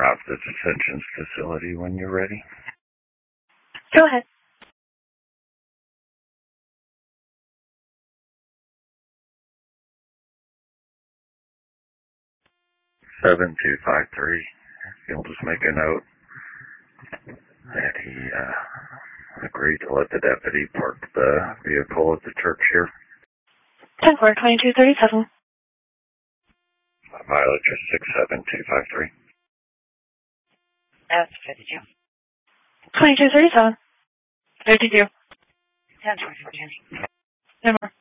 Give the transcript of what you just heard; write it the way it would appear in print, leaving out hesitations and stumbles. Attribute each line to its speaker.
Speaker 1: have the detention facility when you're ready.
Speaker 2: Go ahead.
Speaker 1: Seven two five three. You'll just make a note that he agreed to let the deputy park the vehicle at the church here.
Speaker 2: 10-4, 2237.
Speaker 1: Mileage is 67253.
Speaker 3: That's 52.
Speaker 2: 2237. 32.
Speaker 3: 10-4.
Speaker 2: No more.